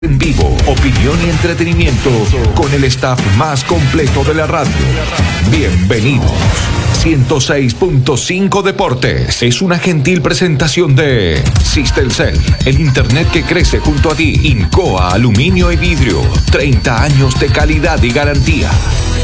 En vivo, opinión y entretenimiento con el staff más completo de la radio. Bienvenidos. 106.5 Deportes es una gentil presentación de Sistelcel, el internet que crece junto a ti. Incoa Aluminio y Vidrio, 30 años de calidad y garantía.